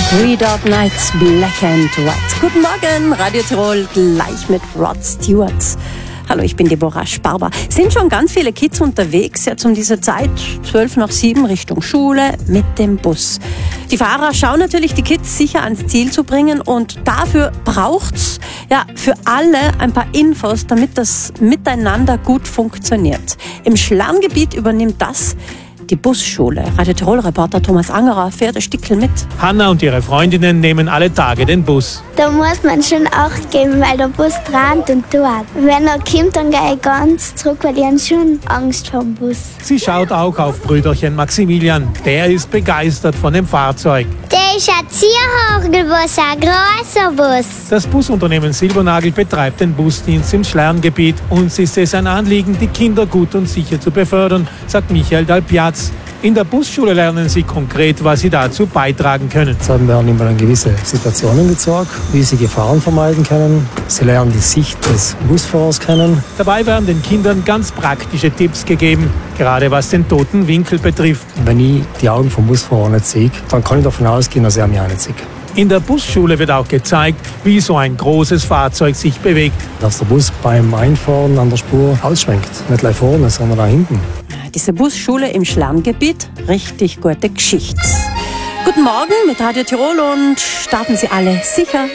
Three Dark Nights, Black and White. Guten Morgen, Radio Tirol, gleich mit Rod Stewart. Hallo, ich bin Deborah Sparber. Sind schon ganz viele Kids unterwegs, jetzt um diese Zeit, 6:45 Richtung Schule mit dem Bus. Die Fahrer schauen natürlich, die Kids sicher ans Ziel zu bringen, und dafür braucht's für alle ein paar Infos, damit das miteinander gut funktioniert. Im Schlerngebiet übernimmt das die Busschule. Radio Tirol-Reporter Thomas Angerer fährt ein Stückchen mit. Hanna und ihre Freundinnen nehmen alle Tage den Bus. Da muss man schon Acht geben, weil der Bus trannt und tut. Wenn er kommt, dann gehe ich ganz zurück, weil ich habe schon Angst vor dem Bus. Sie schaut auch auf Brüderchen Maximilian. Der ist begeistert von dem Fahrzeug. Der ist ein Zierhagelbus, ein großer Bus. Das Busunternehmen Silbernagel betreibt den Busdienst im Schlerngebiet. Uns ist es ein Anliegen, die Kinder gut und sicher zu befördern, sagt Michael Dalpiaz. In der Busschule lernen sie konkret, was sie dazu beitragen können. Sie werden immer an gewisse Situationen gezeigt, wie sie Gefahren vermeiden können. Sie lernen die Sicht des Busfahrers kennen. Dabei werden den Kindern ganz praktische Tipps gegeben, gerade was den toten Winkel betrifft. Wenn ich die Augen vom Busfahrer nicht sehe, dann kann ich davon ausgehen, dass er mich auch nicht sieht. In der Busschule wird auch gezeigt, wie so ein großes Fahrzeug sich bewegt. Dass der Bus beim Einfahren an der Spur ausschwenkt. Nicht gleich vorne, sondern da hinten. Diese Busschule im Schlerngebiet, richtig gute Geschichte. Guten Morgen mit Radio Tirol und starten Sie alle sicher